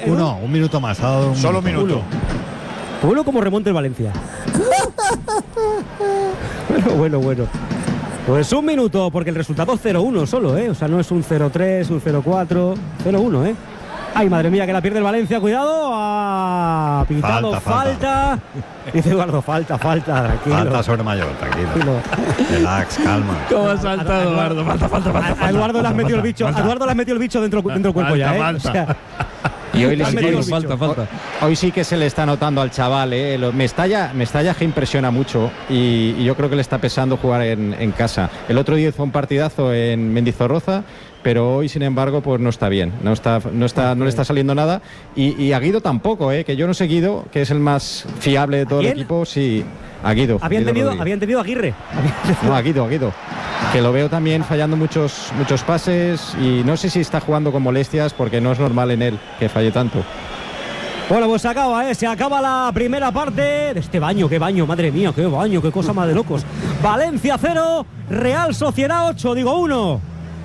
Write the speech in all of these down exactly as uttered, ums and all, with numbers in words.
¿no? Uno, un minuto más. Ha dado un Solo un minuto. Uno. Uno como remonte el Valencia. Bueno, bueno, bueno. Pues un minuto, porque el resultado es cero uno solo, ¿eh? O sea, no es un cero tres, un cero cuatro, cero uno, ¿eh? Ay, madre mía, que la pierde el Valencia, cuidado. Ha pitado falta, falta. falta. Dice Eduardo, falta, falta, tranquilo. Falta sobre mayor, tranquilo. Relax, calma. ¿Cómo ha saltado Eduardo? Falta, falta, falta. A Eduardo le has metido el bicho, a Eduardo le has metido el bicho dentro, dentro del cuerpo ya, ¿eh? Falta, o sea, y hoy, has sí metido que, el bicho. falta, falta. hoy sí que se le está notando al chaval, ¿eh? Lo- Mestalla, Mestalla que impresiona mucho y, y yo creo que le está pesando jugar en, en casa. El otro día fue un partidazo en Mendizorroza, pero hoy, sin embargo, pues no está bien, no está, no está, no le está saliendo nada. Y, y a Guido tampoco, ¿eh? Que yo no sé Guido, que es el más fiable de todo el quién? equipo, sí, a Guido. habían Guido tenido, Rodríguez. habían tenido a Aguirre. No, a Guido, a Guido. Que lo veo también fallando muchos, muchos pases y no sé si está jugando con molestias porque no es normal en él que falle tanto. Bueno, pues se acaba, ¿eh? Se acaba la primera parte de este baño. Qué baño, madre mía, qué baño, qué cosa más de locos. Valencia cero, Real Sociedad ocho, digo uno.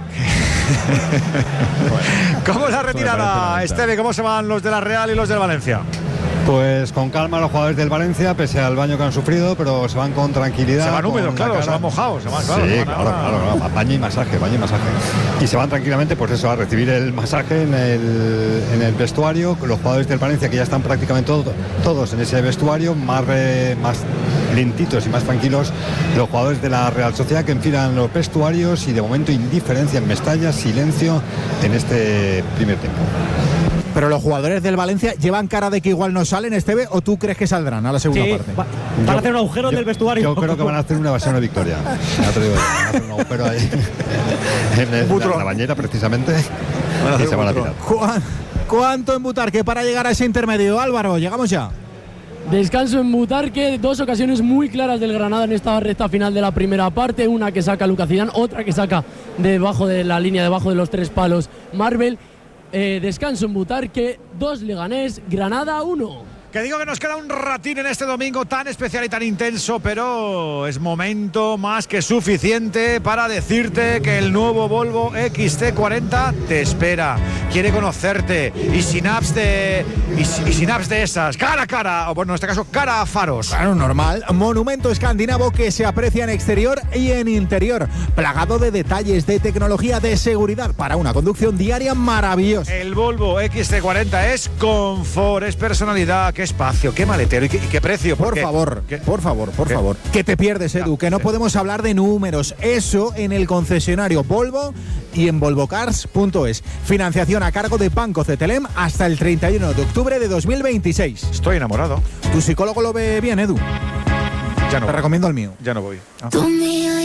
¿Cómo es la retirada, Esteve? ¿Cómo se van los de la Real y los del Valencia? Pues con calma los jugadores del Valencia, pese al baño que han sufrido, pero se van con tranquilidad. Se van con húmedos, la claro, cara- se van mojados. Se van, claro, sí, se van claro, ahora- claro, claro, baño y masaje, baño y masaje. Y se van tranquilamente, pues eso, a recibir el masaje en el, en el vestuario. Los jugadores del Valencia que ya están prácticamente todo- todos en ese vestuario, más, re- más lentitos y más tranquilos. Los jugadores de la Real Sociedad que enfilan los vestuarios y de momento indiferencia en Mestalla, silencio en este primer tiempo. Pero los jugadores del Valencia llevan cara de que igual no salen, Esteve, ¿o tú crees que saldrán a la segunda Sí, parte? va- van a hacer un agujero en el vestuario. Yo creo que van a hacer una evasión de victoria. Ya te digo, van a hacer un agujero ahí en el- la, la bañera precisamente y se van a tirar. ¿Cuán- ¿Cuánto en Butarque para llegar a ese intermedio? Álvaro, llegamos ya. Descanso en Butarque, dos ocasiones muy claras del Granada en esta recta final de la primera parte, una que saca Lucas Zidane, otra que saca debajo de la línea, debajo de los tres palos Marvel. Eh, descanso en Butarque, dos Leganés, Granada uno. Que digo que nos queda un ratín en este domingo tan especial y tan intenso, pero es momento más que suficiente para decirte que el nuevo Volvo X C cuarenta te espera, quiere conocerte y sin apps de y, y sin apps de esas, cara a cara, o bueno, en este caso cara a faros. Claro, normal. Monumento escandinavo que se aprecia en exterior y en interior, plagado de detalles, de tecnología, de seguridad para una conducción diaria maravillosa. El Volvo X C cuarenta es confort, es personalidad, qué espacio, qué maletero y qué, y qué precio. Por porque- favor, ¿Qué? por favor, por ¿Qué? favor. Que te pierdes, Edu, Ya, que no sí. podemos hablar de números. Eso en el concesionario Volvo y en volvocars punto es. Financiación a cargo de Banco Cetelem hasta el treinta y uno de octubre de dos mil veintiséis. Estoy enamorado. Tu psicólogo lo ve bien, Edu. Ya no Te voy. recomiendo el mío. Ya no voy. Tú mío